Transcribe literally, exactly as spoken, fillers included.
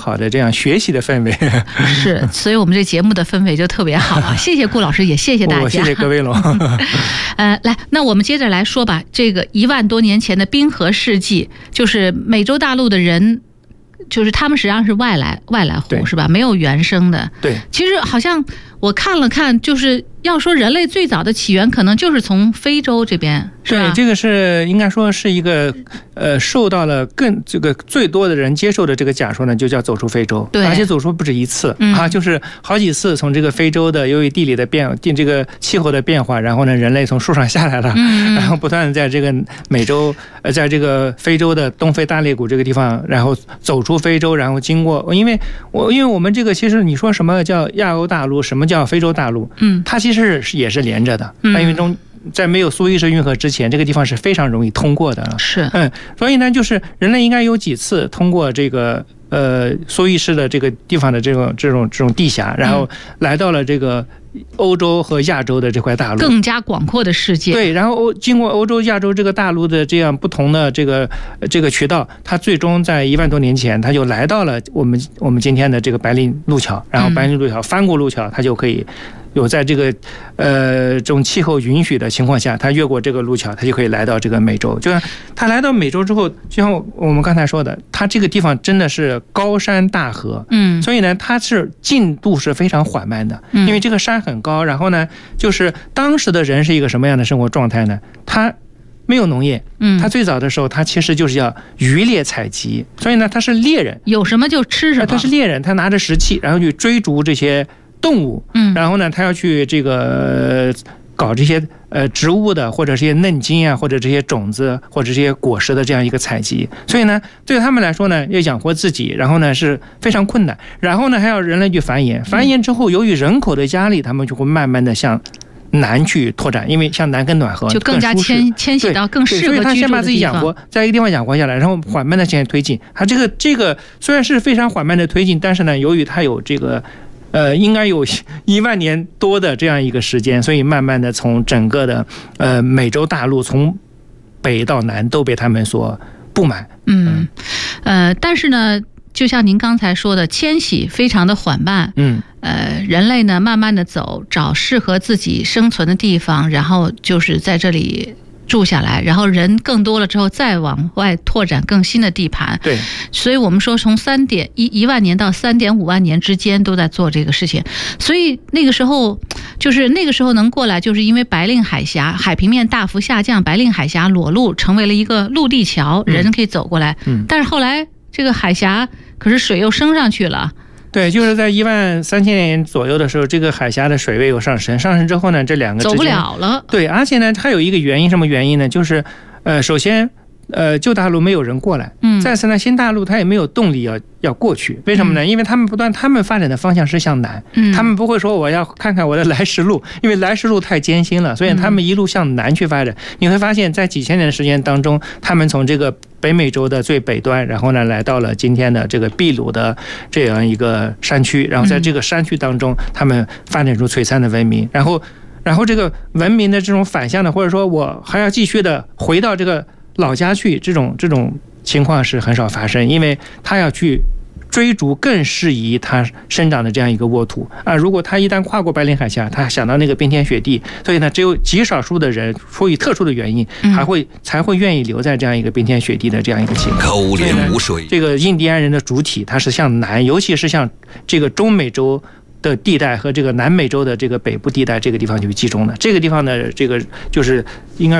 好的这样学习的氛围。 是，所以我们这节目的氛围就特别好啊！谢谢顾老师，也谢谢大家， 谢谢各位喽。 呃，来，那我们接着来说吧。这个一万多年前的冰河世纪，就是美洲大陆的人。就是他们实际上是外来外来户是吧？没有原生的。 对， 其实好像我看了看，就是要说人类最早的起源，可能就是从非洲这边，是吧？ 对，这个是应该说是一个呃，受到了更这个最多的人接受的这个假说呢，就叫走出非洲。 对， 而且走出不止一次、 嗯、 啊，就是好几次从这个非洲的由于地理的变地这个气候的变化，然后呢，人类从树上下来了， 嗯、 然后不断的在这个美洲呃，在这个非洲的东非大裂谷这个地方，然后走出非洲，然后经过，因为我因为我们这个其实你说什么叫亚欧大陆，什么叫非洲大陆， 嗯，它其实是也是连着的，因为中。在没有苏伊士运河之前，这个地方是非常容易通过的。 是， 嗯，所以呢，就是人类应该有几次通过这个呃苏伊士的这个地方的这种这种这种地峡，然后来到了这个欧洲和亚洲的这块大陆， 更加广阔的世界。 对，然后欧经过欧洲、亚洲这个大陆的这样不同的这个这个渠道，它最终在一万多年前，它就来到了我们我们今天的这个白令路桥，然后白令路桥翻过路桥，它就可以。有在这个呃这种气候允许的情况下，他越过这个路桥，他就可以来到这个美洲。就像他来到美洲之后，就像我们刚才说的，他这个地方真的是高山大河， 嗯， 所以呢，它是进度是非常缓慢的，因为这个山很高。然后呢，就是当时的人是一个什么样的生活状态呢？他没有农业，嗯，他最早的时候，他其实就是要渔猎采集，所以呢，他是猎人， 有什么就吃什么。 他是猎人，他拿着石器，然后去追逐这些。动物，嗯，然后呢，他要去这个搞这些呃植物的，或者这些嫩茎啊，或者这些种子，或者这些果实的这样一个采集。所以呢，对他们来说呢，要养活自己，然后呢是非常困难，然后呢还要人类去繁衍，繁衍之后，由于人口的压力，他们就会慢慢的向南去拓展，因为像南跟暖和就更加迁迁徙到更适合居住的地方。所以他先把自己养活，在一个地方养活下来，然后缓慢的向前推进。他这个这个虽然是非常缓慢的推进，但是呢，由于它有这个。呃，应该有一万年多的这样一个时间，所以慢慢的从整个的呃美洲大陆从北到南都被他们所布满。嗯，呃，但是呢，就像您刚才说的，迁徙非常的缓慢。嗯，呃，人类呢慢慢的走，找适合自己生存的地方，然后就是在这里。住下来，然后人更多了之后，再往外拓展更新的地盘。 对， 所以我们说从三点一一万年到三点五万年之间都在做这个事情。所以那个时候，就是那个时候能过来，就是因为白令海峡海平面大幅下降，白令海峡裸露成为了一个陆地桥，人可以走过来。嗯，但是后来这个海峡可是水又升上去了。 对，就是在一万三千年左右的时候，这个海峡的水位有上升，上升之后呢，这两个走不了了。 对，而且呢，还有一个原因，什么原因呢？就是，呃，首先，呃，旧大陆没有人过来，嗯，再次呢，新大陆它也没有动力要要过去，为什么呢？因为他们不断，他们发展的方向是向南，嗯，他们不会说我要看看我的来时路，因为来时路太艰辛了，所以他们一路向南去发展。嗯、你会发现在几千年的时间当中，他们从这个北美洲的最北端，然后呢，来到了今天的这个秘鲁的这样一个山区，然后在这个山区当中，他们发展出璀璨的文明，然后，然后这个文明的这种反向的，或者说我还要继续的回到这个老家去，这种这种情况是很少发生，因为他要去追逐更适宜它生长的这样一个沃土啊！如果他一旦跨过白令海峡，他想到那个冰天雪地，所以呢，只有极少数的人出于特殊的原因，还会才会愿意留在这样一个冰天雪地的这样一个情况。 高连无水， 这个印第安人的主体，它是向南，尤其是向这个中美洲的地带和这个南美洲的这个北部地带这个地方去集中的。这个地方呢，这个就是应该。